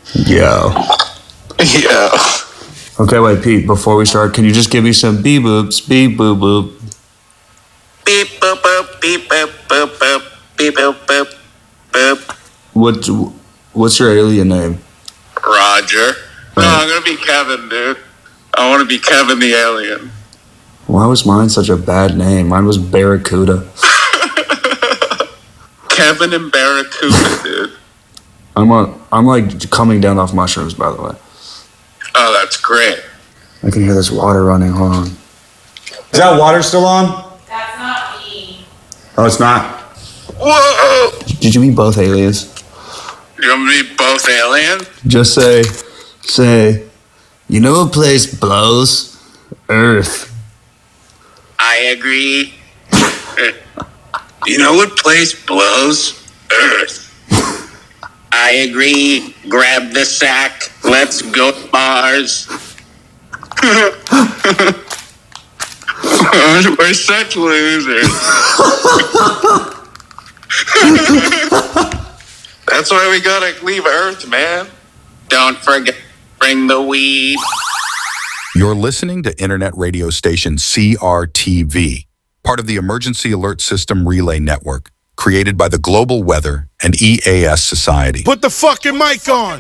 Yeah. Yeah. Okay, wait, Pete, before we start, can you just give me some beep boops, beep boop boop? Beep boop boop, beep boop boop boop, beep boop boop boop. What's your alien name? Roger. No, I'm gonna be Kevin, dude. I want to be Kevin the alien. Why was mine such a bad name? Mine was Barracuda. Kevin and Barracuda, dude. I'm like coming down off mushrooms, by the way. Oh, that's great. I can hear this water running. Hold on. Is that water still on? That's not me. Oh, it's not. Whoa! Did you meet both aliens? You want me to be both aliens? Just say, you know what place blows? Earth. I agree. You know what place blows? Earth. I agree. Grab the sack. Let's go to Mars. We're such losers. That's why we gotta leave Earth, man. Don't forget, bring the weed. You're listening to internet radio station CRTV, part of the Emergency Alert System Relay Network, created by the Global Weather and EAS Society. Put the fucking mic on.